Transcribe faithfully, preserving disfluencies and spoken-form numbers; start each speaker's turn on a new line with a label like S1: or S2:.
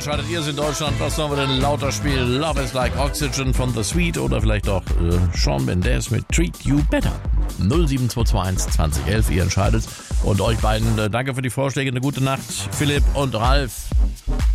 S1: entscheidet ihr es in Deutschland. Was sollen wir denn lauter spielen? Love is like Oxygen von The Sweet oder vielleicht auch äh, Shawn Mendes mit Treat You Better. null sieben zwei zwei eins zwanzig elf, ihr entscheidet. Und euch beiden äh, danke für die Vorschläge. Eine gute Nacht, Philipp und Ralf.